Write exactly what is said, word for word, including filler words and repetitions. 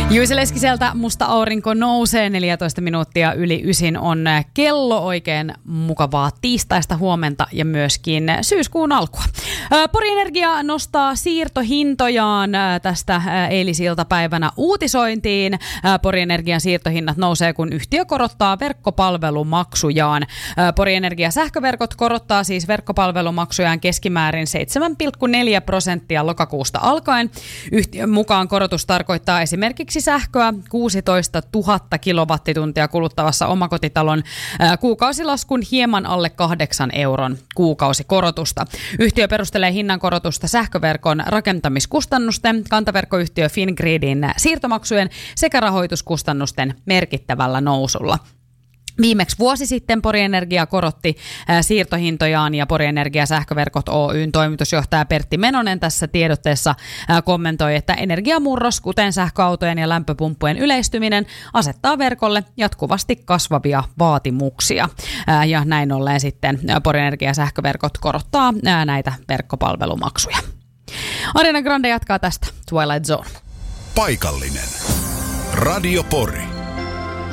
Juise Leskiseltä Musta aurinko nousee, neljätoista minuuttia yli ysin on kello. Oikein mukavaa tiistaista huomenta ja myöskin syyskuun alkua. Pori Energia nostaa siirtohintojaan tästä eilisiltapäivänä uutisointiin. Pori Energian siirtohinnat nousee, kun yhtiö korottaa verkkopalvelumaksujaan. Pori Energia sähköverkot korottaa siis verkkopalvelumaksujaan keskimäärin seitsemän pilkku neljä prosenttia lokakuusta alkaen. Yhtiön mukaan korotus tarkoittaa esimerkiksi sähköä kuusitoista tuhatta kilowattituntia kuluttavassa omakotitalon kuukausilaskun hieman alle kahdeksan euron kuukausikorotusta. Yhtiö perustelee hinnankorotusta sähköverkon rakentamiskustannusten, kantaverkkoyhtiö Fingridin siirtomaksujen sekä rahoituskustannusten merkittävällä nousulla. Viimeksi vuosi sitten Pori Energia korotti siirtohintojaan ja Pori Energia Sähköverkot Oy:n toimitusjohtaja Pertti Menonen tässä tiedotteessa kommentoi, että energiamurros, kuten sähköautojen ja lämpöpumppujen yleistyminen, asettaa verkolle jatkuvasti kasvavia vaatimuksia. Ja näin ollen sitten Pori Energia Sähköverkot korottaa näitä verkkopalvelumaksuja. Ariana Grande jatkaa tästä Twilight Zone. Paikallinen. Radio Pori.